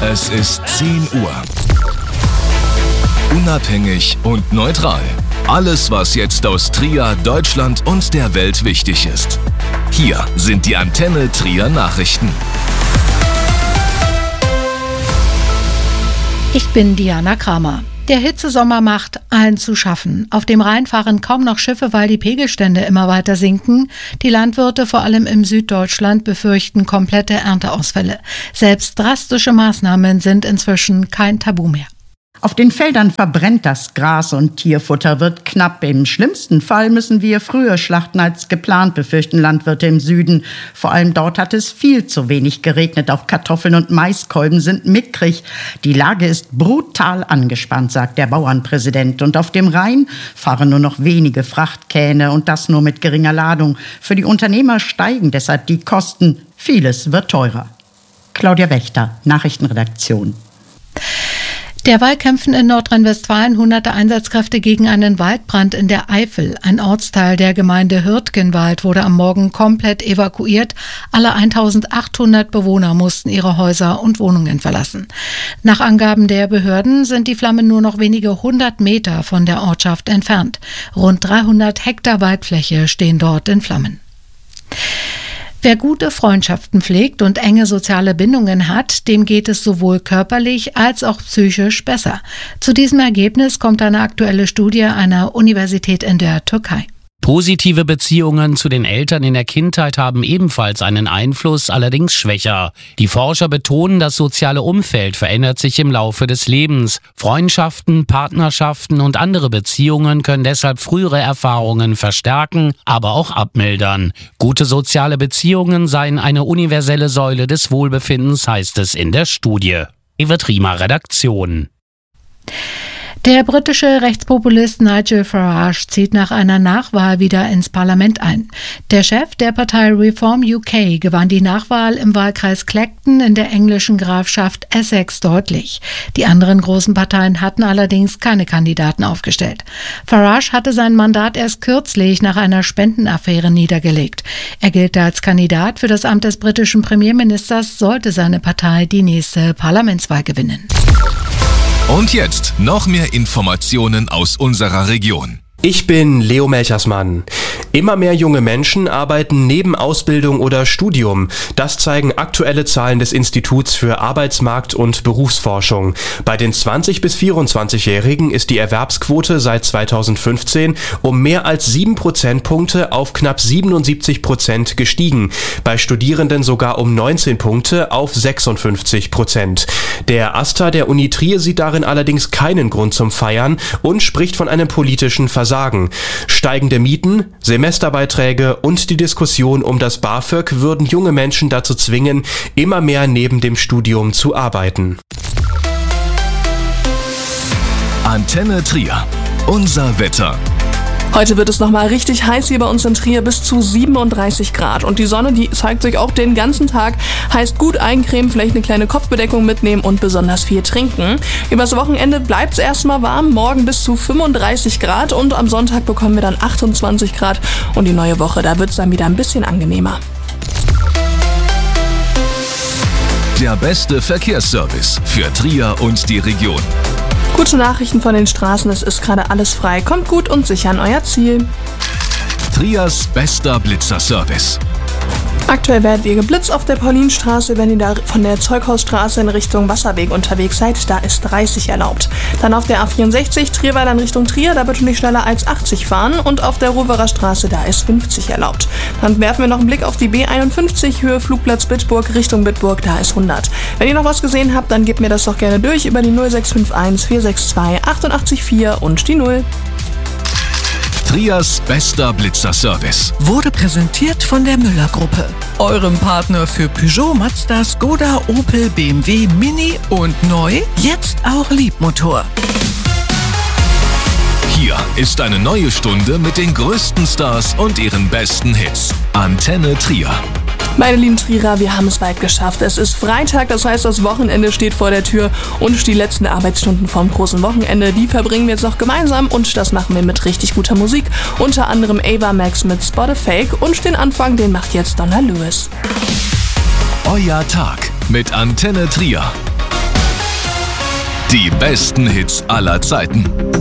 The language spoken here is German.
Es ist 10 Uhr. Unabhängig und neutral. Alles, was jetzt aus Trier, Deutschland und der Welt wichtig ist. Hier sind die Antenne Trier Nachrichten. Ich bin Diana Kramer. Der Hitzesommer macht allen zu schaffen. Auf dem Rhein fahren kaum noch Schiffe, weil die Pegelstände immer weiter sinken. Die Landwirte, vor allem im Süddeutschland, befürchten komplette Ernteausfälle. Selbst drastische Maßnahmen sind inzwischen kein Tabu mehr. Auf den Feldern verbrennt das Gras und Tierfutter wird knapp. Im schlimmsten Fall müssen wir früher schlachten als geplant, befürchten Landwirte im Süden. Vor allem dort hat es viel zu wenig geregnet. Auch Kartoffeln und Maiskolben sind mickrig. Die Lage ist brutal angespannt, sagt der Bauernpräsident. Und auf dem Rhein fahren nur noch wenige Frachtkähne und das nur mit geringer Ladung. Für die Unternehmer steigen deshalb die Kosten. Vieles wird teurer. Claudia Wächter, Nachrichtenredaktion. Derweil kämpfen in Nordrhein-Westfalen hunderte Einsatzkräfte gegen einen Waldbrand in der Eifel. Ein Ortsteil der Gemeinde Hürtgenwald wurde am Morgen komplett evakuiert. Alle 1800 Bewohner mussten ihre Häuser und Wohnungen verlassen. Nach Angaben der Behörden sind die Flammen nur noch wenige 100 Meter von der Ortschaft entfernt. Rund 300 Hektar Waldfläche stehen dort in Flammen. Wer gute Freundschaften pflegt und enge soziale Bindungen hat, dem geht es sowohl körperlich als auch psychisch besser. Zu diesem Ergebnis kommt eine aktuelle Studie einer Universität in der Türkei. Positive Beziehungen zu den Eltern in der Kindheit haben ebenfalls einen Einfluss, allerdings schwächer. Die Forscher betonen, das soziale Umfeld verändert sich im Laufe des Lebens. Freundschaften, Partnerschaften und andere Beziehungen können deshalb frühere Erfahrungen verstärken, aber auch abmildern. Gute soziale Beziehungen seien eine universelle Säule des Wohlbefindens, heißt es in der Studie. Evert Riemer, Redaktion. Der britische Rechtspopulist Nigel Farage zieht nach einer Nachwahl wieder ins Parlament ein. Der Chef der Partei Reform UK gewann die Nachwahl im Wahlkreis Clacton in der englischen Grafschaft Essex deutlich. Die anderen großen Parteien hatten allerdings keine Kandidaten aufgestellt. Farage hatte sein Mandat erst kürzlich nach einer Spendenaffäre niedergelegt. Er gilt als Kandidat für das Amt des britischen Premierministers, sollte seine Partei die nächste Parlamentswahl gewinnen. Und jetzt noch mehr Informationen aus unserer Region. Ich bin Leo Melchersmann. Immer mehr junge Menschen arbeiten neben Ausbildung oder Studium. Das zeigen aktuelle Zahlen des Instituts für Arbeitsmarkt- und Berufsforschung. Bei den 20- bis 24-Jährigen ist die Erwerbsquote seit 2015 um mehr als 7 Prozentpunkte auf knapp 77% gestiegen. Bei Studierenden sogar um 19 Punkte auf 56%. Der AStA der Uni Trier sieht darin allerdings keinen Grund zum Feiern und spricht von einem politischen Versagen. Steigende Mieten, Semesterbeiträge und die Diskussion um das BAföG würden junge Menschen dazu zwingen, immer mehr neben dem Studium zu arbeiten. Antenne Trier. Unser Wetter. Heute wird es nochmal richtig heiß hier bei uns in Trier, bis zu 37 Grad. Und die Sonne, die zeigt sich auch den ganzen Tag. Heißt gut eincremen, vielleicht eine kleine Kopfbedeckung mitnehmen und besonders viel trinken. Übers Wochenende bleibt es erstmal warm, morgen bis zu 35 Grad und am Sonntag bekommen wir dann 28 Grad. Und die neue Woche, da wird es dann wieder ein bisschen angenehmer. Der beste Verkehrsservice für Trier und die Region. Gute Nachrichten von den Straßen, es ist gerade alles frei. Kommt gut und sicher an euer Ziel. Triers bester Blitzerservice. Aktuell werdet ihr geblitzt auf der Paulinstraße, wenn ihr da von der Zeughausstraße in Richtung Wasserweg unterwegs seid, da ist 30 erlaubt. Dann auf der A64 Trierweiler in Richtung Trier, da bitte nicht schneller als 80 fahren und auf der Roverer Straße, da ist 50 erlaubt. Dann werfen wir noch einen Blick auf die B51 Höhe Flugplatz Bitburg Richtung Bitburg, da ist 100. Wenn ihr noch was gesehen habt, dann gebt mir das doch gerne durch über die 0651 462 884 und die 0. Triers bester Blitzerservice wurde präsentiert von der Müller-Gruppe, eurem Partner für Peugeot, Mazda, Skoda, Opel, BMW, Mini und neu, jetzt auch Liebmotor. Hier ist eine neue Stunde mit den größten Stars und ihren besten Hits. Antenne Trier. Meine lieben Trierer, wir haben es bald geschafft. Es ist Freitag, das heißt, das Wochenende steht vor der Tür und die letzten Arbeitsstunden vom großen Wochenende, die verbringen wir jetzt noch gemeinsam und das machen wir mit richtig guter Musik. Unter anderem Ava Max mit Spot a Fake und den Anfang, den macht jetzt Donna Lewis. Euer Tag mit Antenne Trier. Die besten Hits aller Zeiten.